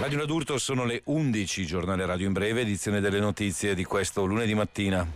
Radio D'Urto, sono le 11, giornale radio in breve, edizione delle notizie di questo lunedì mattina.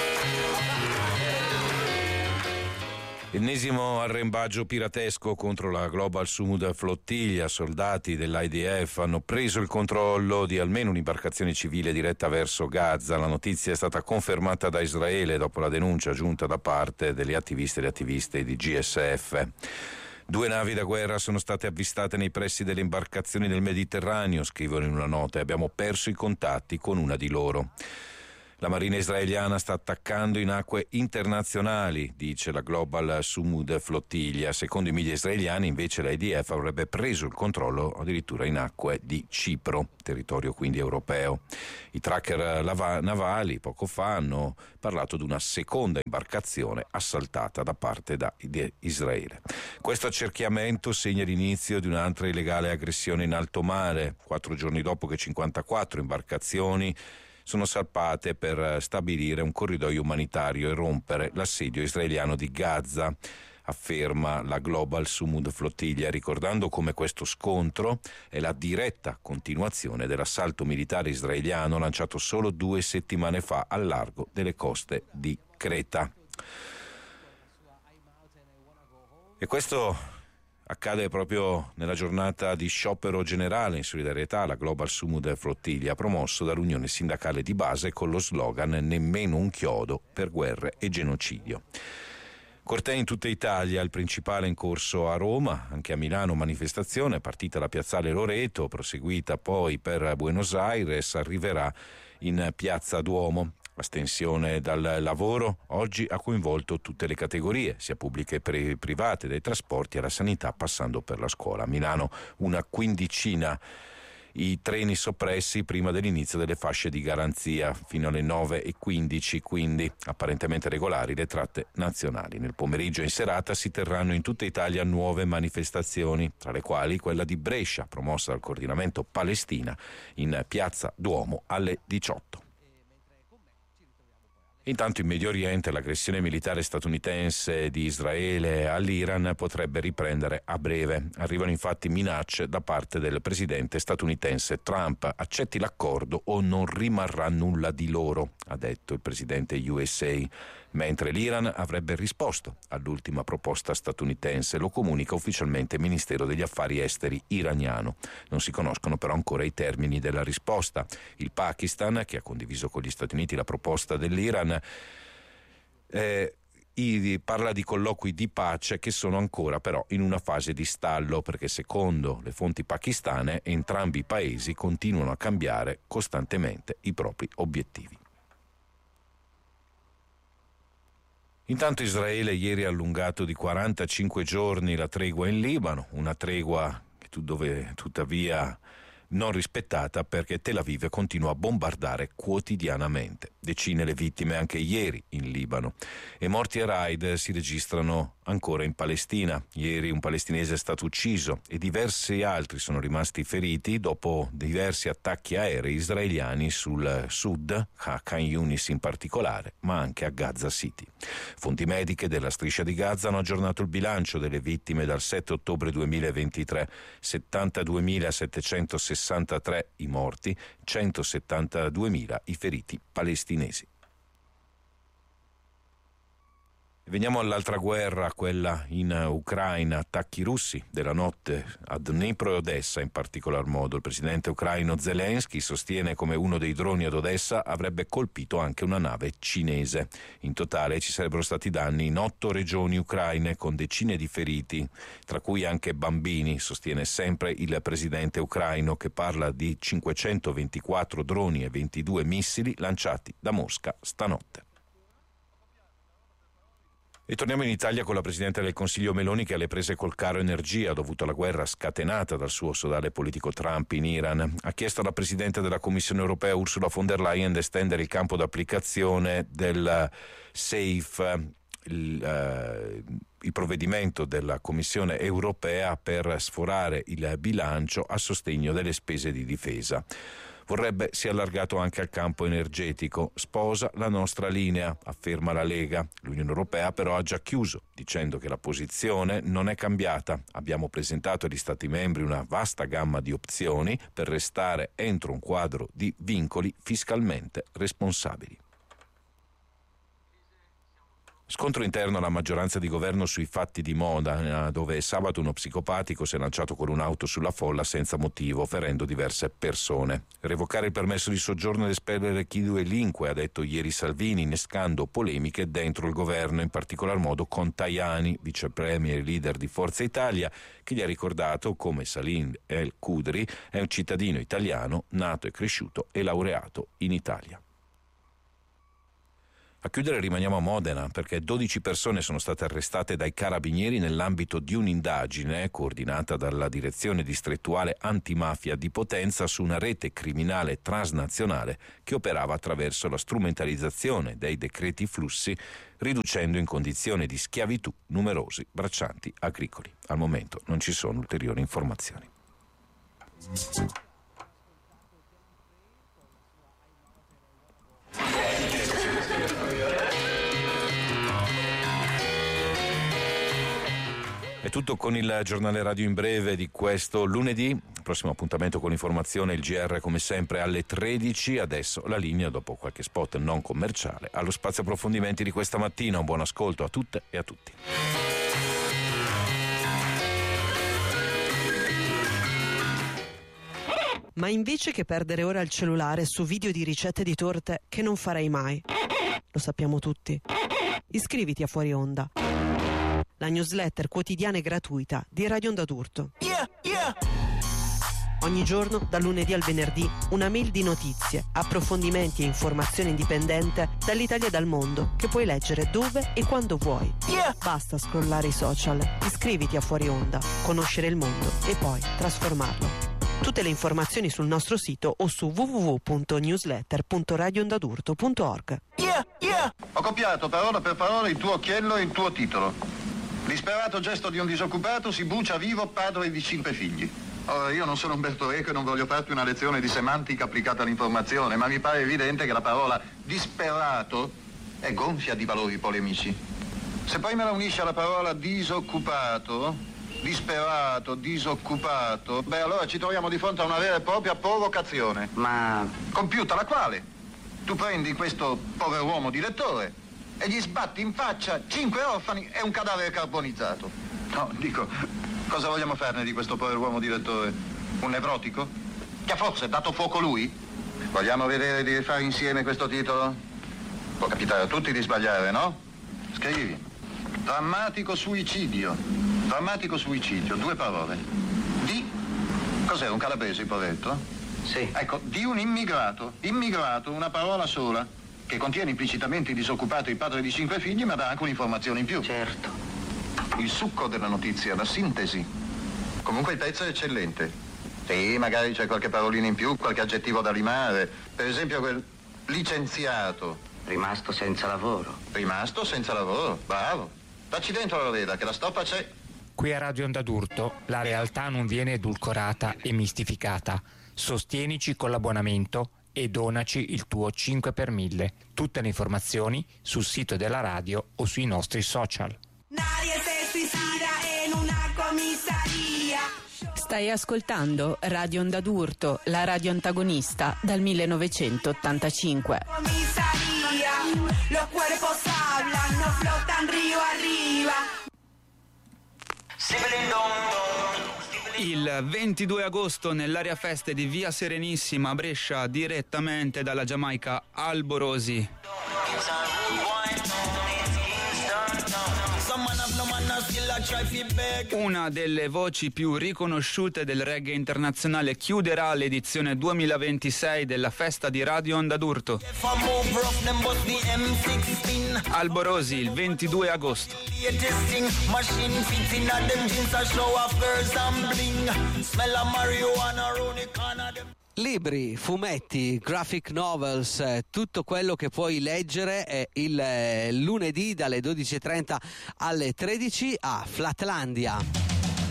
Ennesimo arrembaggio piratesco contro la Global Sumud Flottiglia. Soldati dell'IDF hanno preso il controllo di almeno un'imbarcazione civile diretta verso Gaza. La notizia è stata confermata da Israele dopo la denuncia giunta da parte degli attivisti e attiviste di GSF. 2 navi da guerra sono state avvistate nei pressi delle imbarcazioni del Mediterraneo, scrivono in una nota, e abbiamo perso i contatti con una di loro. La marina israeliana sta attaccando in acque internazionali, dice la Global Sumud Flottiglia. Secondo i media israeliani, invece, l'IDF avrebbe preso il controllo addirittura in acque di Cipro, territorio quindi europeo. I tracker navali poco fa hanno parlato di una seconda imbarcazione assaltata da parte di Israele. Questo accerchiamento segna l'inizio di un'altra illegale aggressione in alto mare, 4 giorni dopo che 54 imbarcazioni sono salpate per stabilire un corridoio umanitario e rompere l'assedio israeliano di Gaza, afferma la Global Sumud Flottiglia, ricordando come questo scontro è la diretta continuazione dell'assalto militare israeliano lanciato solo 2 settimane fa al largo delle coste di Creta. E questo accade proprio nella giornata di sciopero generale in solidarietà alla Global Sumud Flottiglia, promosso dall'Unione Sindacale di Base con lo slogan "Nemmeno un chiodo per guerre e genocidio". Cortei in tutta Italia, il principale in corso a Roma, anche a Milano manifestazione, partita da Piazzale Loreto, proseguita poi per Buenos Aires, arriverà in Piazza Duomo. L'astensione dal lavoro oggi ha coinvolto tutte le categorie, sia pubbliche che private, dai trasporti alla sanità passando per la scuola. A Milano una quindicina i treni soppressi prima dell'inizio delle fasce di garanzia fino alle 9:15, quindi apparentemente regolari le tratte nazionali. Nel pomeriggio e in serata si terranno in tutta Italia nuove manifestazioni, tra le quali quella di Brescia, promossa dal coordinamento Palestina, in Piazza Duomo alle 18. Intanto in Medio Oriente l'aggressione militare statunitense di Israele all'Iran potrebbe riprendere a breve. Arrivano infatti minacce da parte del presidente statunitense Trump. Accetti l'accordo o non rimarrà nulla di loro, ha detto il presidente USA, mentre l'Iran avrebbe risposto all'ultima proposta statunitense. Lo comunica ufficialmente il Ministero degli Affari Esteri iraniano. Non si conoscono però ancora i termini della risposta. Il Pakistan, che ha condiviso con gli Stati Uniti la proposta dell'Iran, parla di colloqui di pace che sono ancora però in una fase di stallo, perché secondo le fonti pakistane entrambi i paesi continuano a cambiare costantemente i propri obiettivi. Intanto Israele ieri ha allungato di 45 giorni la tregua in Libano, una tregua dove tuttavia non rispettata perché Tel Aviv continua a bombardare quotidianamente. Decine le vittime anche ieri in Libano e morti e raid si registrano ancora in Palestina. Ieri un palestinese è stato ucciso e diversi altri sono rimasti feriti dopo diversi attacchi aerei israeliani sul sud, a Khan Yunis in particolare, ma anche a Gaza City. Fonti mediche della striscia di Gaza hanno aggiornato il bilancio delle vittime dal 7 ottobre 2023, 72.763 i morti, 172.000 i feriti palestinesi. Veniamo all'altra guerra, quella in Ucraina, attacchi russi della notte a Dnipro e Odessa in particolar modo. Il presidente ucraino Zelensky sostiene come uno dei droni ad Odessa avrebbe colpito anche una nave cinese. In totale ci sarebbero stati danni in 8 regioni ucraine con decine di feriti, tra cui anche bambini, sostiene sempre il presidente ucraino, che parla di 524 droni e 22 missili lanciati da Mosca stanotte. E torniamo in Italia con la Presidente del Consiglio Meloni, che alle prese col caro energia dovuto alla guerra scatenata dal suo sodale politico Trump in Iran. Ha chiesto alla Presidente della Commissione Europea Ursula von der Leyen di estendere il campo d'applicazione del SAFE il provvedimento della Commissione europea per sforare il bilancio a sostegno delle spese di difesa. Vorrebbe sia allargato anche al campo energetico. Sposa la nostra linea, afferma la Lega. L'Unione Europea però ha già chiuso, dicendo che la posizione non è cambiata. Abbiamo presentato agli Stati membri una vasta gamma di opzioni per restare entro un quadro di vincoli fiscalmente responsabili. Scontro interno alla maggioranza di governo sui fatti di Modena, dove sabato uno psicopatico si è lanciato con un'auto sulla folla senza motivo, ferendo diverse persone. Revocare il permesso di soggiorno ed espellere chi delinque, ha detto ieri Salvini, innescando polemiche dentro il governo, in particolar modo con Tajani, vice premier e leader di Forza Italia, che gli ha ricordato come Salim El Khudri è un cittadino italiano nato e cresciuto e laureato in Italia. A chiudere rimaniamo a Modena, perché 12 persone sono state arrestate dai carabinieri nell'ambito di un'indagine coordinata dalla Direzione Distrettuale Antimafia di Potenza su una rete criminale transnazionale che operava attraverso la strumentalizzazione dei decreti flussi, riducendo in condizione di schiavitù numerosi braccianti agricoli. Al momento non ci sono ulteriori informazioni. È tutto con il giornale radio in breve di questo lunedì. Prossimo appuntamento con l'informazione, il GR come sempre alle 13. Adesso la linea, dopo qualche spot non commerciale, allo spazio approfondimenti di questa mattina. Un buon ascolto a tutte e a tutti. Ma invece che perdere ora il cellulare su video di ricette di torte, che non farei mai, lo sappiamo tutti, iscriviti a Fuori Onda, la newsletter quotidiana e gratuita di Radio Onda d'Urto. Ogni giorno, dal lunedì al venerdì, una mail di notizie, approfondimenti e informazioni indipendente dall'Italia e dal mondo, che puoi leggere dove e quando vuoi. Basta scrollare i social, iscriviti a Fuori Onda, conoscere il mondo e poi trasformarlo. Tutte le informazioni sul nostro sito o su www.newsletter.radioondadurto.org. Ho copiato parola per parola il tuo occhiello e il tuo titolo. Disperato gesto di un disoccupato si brucia vivo padre di 5 figli. Ora, io non sono Umberto Eco e non voglio farti una lezione di semantica applicata all'informazione, ma mi pare evidente che la parola disperato è gonfia di valori polemici. Se poi me la unisci alla parola disoccupato, disperato, disoccupato, beh, allora ci troviamo di fronte a una vera e propria provocazione. Ma... compiuta, la quale tu prendi questo pover'uomo di lettore e gli sbatti in faccia 5 orfani e un cadavere carbonizzato. No, dico, cosa vogliamo farne di questo pover'uomo di lettore? Un nevrotico? Che forse, dato fuoco lui? Vogliamo vedere di rifare insieme questo titolo? Può capitare a tutti di sbagliare, no? Scrivi. Drammatico suicidio. Drammatico suicidio, 2 parole. Di... cos'è, un calabrese il poveretto? Sì. Ecco, di un immigrato. Immigrato, una parola sola, che contiene implicitamente il disoccupato e il padre di 5 figli, ma dà anche un'informazione in più. Certo. Il succo della notizia, la sintesi. Comunque il pezzo è eccellente. Sì, magari c'è qualche parolina in più, qualche aggettivo da limare. Per esempio quel licenziato. Rimasto senza lavoro. Rimasto senza lavoro, bravo. Dacci dentro la veda, che la stoffa c'è. Qui a Radio Onda d'Urto la realtà non viene edulcorata e mistificata. Sostienici con l'abbonamento e donaci il tuo 5 per 1000. Tutte le informazioni sul sito della radio o sui nostri social. Nadie se suicida en una comisaría. Stai ascoltando Radio Onda d'Urto, la radio antagonista dal 1985. Comisaría, los cuerpos hablan, no flotan río arriba. Il 22 agosto nell'area feste di Via Serenissima a Brescia, direttamente dalla Giamaica, Alborosi. Una delle voci più riconosciute del reggae internazionale chiuderà l'edizione 2026 della festa di Radio Onda d'Urto. Alborosi il 22 agosto. Libri, fumetti, graphic novels, tutto quello che puoi leggere il lunedì dalle 12.30 alle 13 a Flatlandia.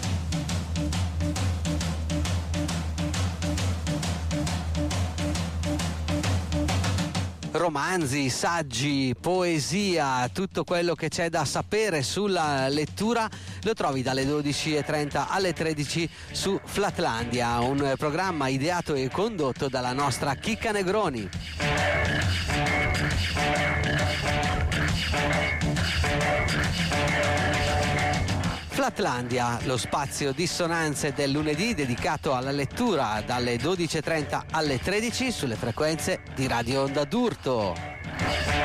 Romanzi, saggi, poesia, tutto quello che c'è da sapere sulla lettura lo trovi dalle 12.30 alle 13 su Flatlandia, un programma ideato e condotto dalla nostra Chicca Negroni. Flatlandia, lo spazio dissonanze del lunedì dedicato alla lettura dalle 12.30 alle 13 sulle frequenze di Radio Onda d'Urto.